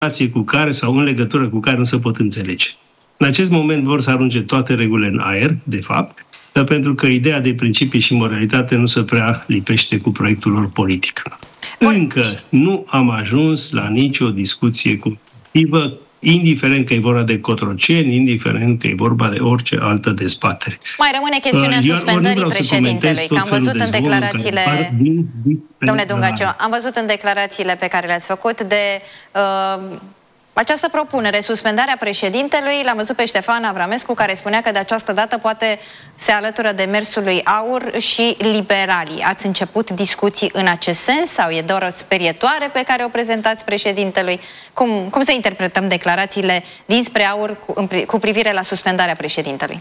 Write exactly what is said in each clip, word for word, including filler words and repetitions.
relație cu care sau în legătură cu care nu se pot înțelege. În acest moment vor să arunce toate regulile în aer, de fapt, pentru că ideea de principii și moralitate nu se prea lipește cu proiectul lor politic. Încă nu am ajuns la nicio discuție constructivă, indiferent că e vorba de Cotroceni, indiferent că e vorba de orice altă dezbatere. Mai rămâne chestiunea uh, suspendării președintelui, că am văzut în declarațiile... Din, din, Domnule Dungaciu, am văzut în declarațiile pe care le-ați făcut de uh, această propunere, suspendarea președintelui. L-am văzut pe Ștefan Avramescu, care spunea că de această dată poate se alătură demersului AUR și liberalii. Ați început discuții în acest sens sau e doar o sperietoare pe care o prezentați președintelui? Cum, cum să interpretăm declarațiile dinspre AUR cu, cu privire la suspendarea președintelui?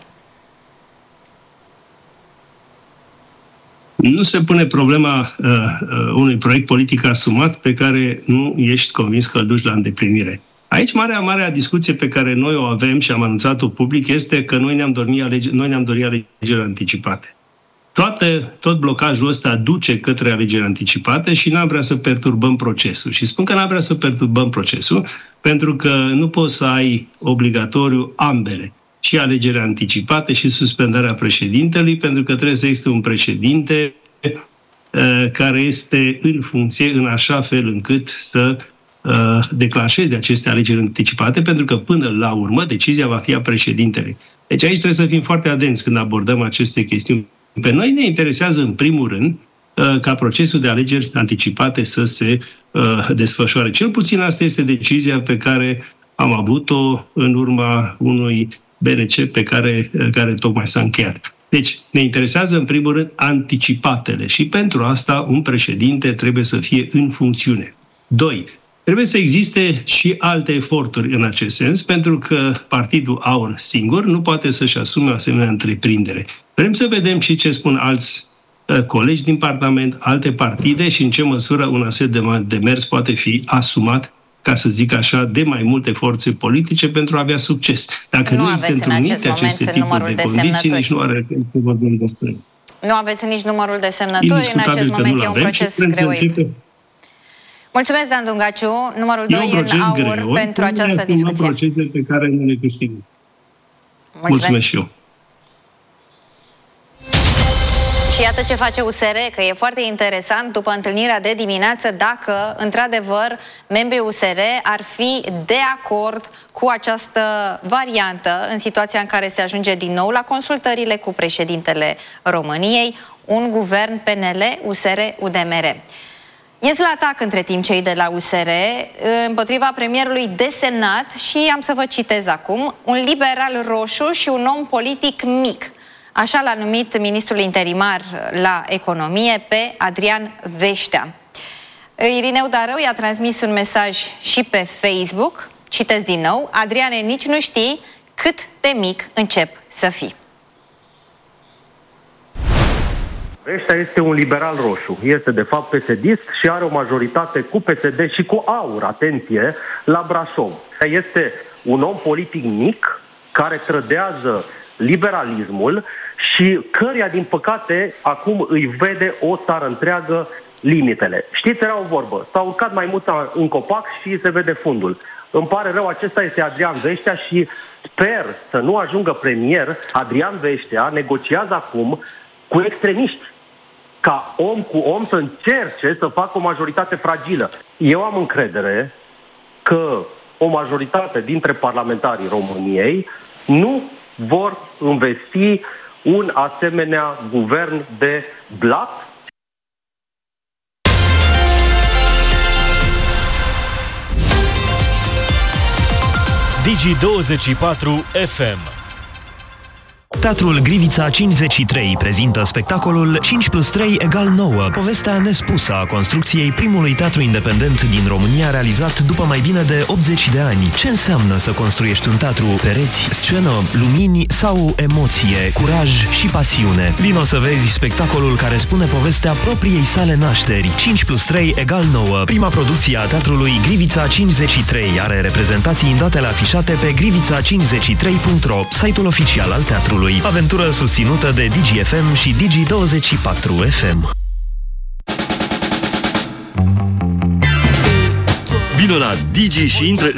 Nu se pune problema uh, uh, unui proiect politic asumat pe care nu ești convins că îl duci la îndeplinire. Aici, marea, marea discuție pe care noi o avem și am anunțat-o public este că noi ne-am dorit alegeri, noi ne-am dorit alegeri anticipate. Toate, tot blocajul ăsta duce către alegeri anticipate și n-am vrea să perturbăm procesul. Și spun că n-am vrea să perturbăm procesul pentru că nu poți să ai obligatoriu ambele, și alegeri anticipate și suspendarea președintelui, pentru că trebuie să existe un președinte uh, care este în funcție în așa fel încât să uh, declanșeze aceste alegeri anticipate, pentru că până la urmă decizia va fi a președintelui. Deci aici trebuie să fim foarte atenți când abordăm aceste chestiuni. Pe noi ne interesează în primul rând uh, ca procesul de alegeri anticipate să se uh, desfășoare. Cel puțin asta este decizia pe care am avut-o în urma unui B N C pe care, care tocmai s-a încheiat. Deci, ne interesează în primul rând anticipatele și pentru asta un președinte trebuie să fie în funcțiune. Doi, trebuie să existe și alte eforturi în acest sens, pentru că Partidul AUR singur nu poate să-și asume o asemenea întreprindere. Vrem să vedem și ce spun alți uh, colegi din Parlament, alte partide și în ce măsură un asemenea demers poate fi asumat, ca să zic așa, de mai multe forțe politice pentru a avea succes. Dacă nu, nu aveți în acest moment numărul de, de condiții, nici nu are să vorbim despre. Nu aveți nici numărul de semnături, în acest moment e un proces greu. Mulțumesc, Dan Dungaciu, numărul doi în AUR greu, pentru această discuție. Procese pe care nu le câștigăm. Mulțumesc. Mulțumesc și eu. Și iată ce face U S R, că e foarte interesant după întâlnirea de dimineață dacă, într-adevăr, membrii U S R ar fi de acord cu această variantă în situația în care se ajunge din nou la consultările cu președintele României, un guvern P N L, U S R, U D M R. Ies la atac între timp cei de la U S R împotriva premierului desemnat și am să vă citez acum, un liberal roșu și un om politic mic. Așa l-a numit ministrul interimar la economie pe Adrian Veștea. Irineu Darău i-a transmis un mesaj și pe Facebook, citesc din nou, Adriane, nici nu știi cât de mic încep să fii. Veștea este un liberal roșu, este de fapt P S D-ist și are o majoritate cu P S D și cu AUR, atenție, la Brașov. Este un om politic mic care trădează liberalismul și căreia, din păcate, acum îi vede o țară întreagă limitele. Știți, era o vorbă. S-a urcat maimuța în copac și se vede fundul. Îmi pare rău, acesta este Adrian Veștea și sper să nu ajungă premier. Adrian Veștea negociază acum cu extremiști, ca om cu om să încerce să facă o majoritate fragilă. Eu am încredere că o majoritate dintre parlamentarii României nu vor învesti un asemenea guvern de blat. Digi douăzeci și patru F M. Teatrul Grivița cincizeci și trei prezintă spectacolul cinci plus trei egal nouă, povestea nespusă a construcției primului teatru independent din România realizat după mai bine de optzeci de ani. Ce înseamnă să construiești un teatru? Pereți, scenă, lumini sau emoție, curaj și pasiune? Vino să vezi spectacolul care spune povestea propriei sale nașteri. cinci plus trei egal nouă, prima producție a teatrului Grivița cincizeci și trei, are reprezentații în datele afișate pe grivița cincizeci și trei punct ro, site-ul oficial al teatrului. Aventură susținută de Digi F M și Digi douăzeci și patru F M. Vino la Digi și intră